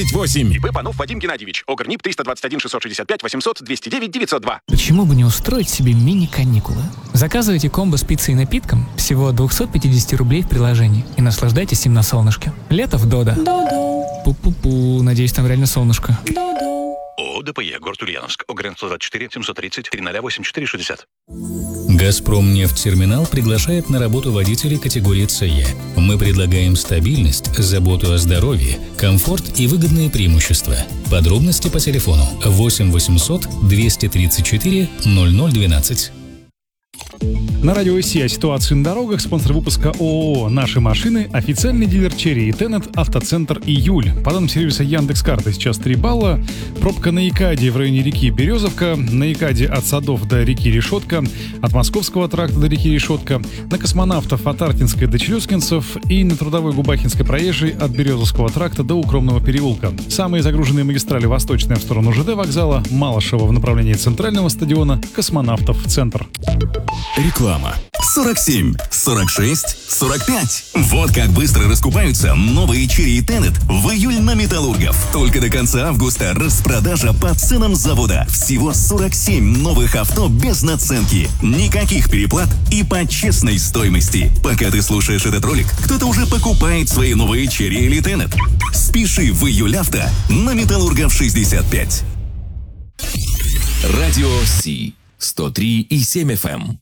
28. ИП Панов Вадим Геннадьевич. ОГРНИП 321 665 800 209 902. Почему бы не устроить себе мини-каникулы? Заказывайте комбо с пиццей и напитком всего от 250 рублей в приложении и наслаждайтесь им на солнышке. Лето в Додо. Пу-пу-пу, надеюсь, там реально солнышко. ООО ДПЕ, город Ульяновск, ОГРН 124 730 308 «Газпромнефтьтерминал» приглашает на работу водителей категории СЕ. Мы предлагаем стабильность, заботу о здоровье, комфорт и выгодные преимущества. Подробности по телефону 8 800 234 0012. На радио ИСИ о ситуации на дорогах. Спонсор выпуска ООО «Наши машины», официальный дилер Черри и Теннет, автоцентр «Июль». По данным сервиса Яндекс.Карты сейчас 3 балла. Пробка на Якаде в районе реки Березовка, на Якаде от Садов до реки Решетка, от Московского тракта до реки Решетка, на Космонавтов от Артинской до Челюскинцев и на Трудовой Губахинской проезжей от Березовского тракта до Укромного переулка. Самые загруженные магистрали восточная в сторону ЖД вокзала, Малышева в направлении центрального стадиона, Космонавтов в центр. Реклама. 47, 46, 45. Вот как быстро раскупаются новые Черри и Теннет в июль на Металлургов. Только до конца августа распродажа по ценам завода. Всего 47 новых авто без наценки. Никаких переплат и по честной стоимости. Пока ты слушаешь этот ролик, кто-то уже покупает свои новые Черри или Теннет. Спеши в июль авто на Металлургов 65. Радио Си 103,7 FM.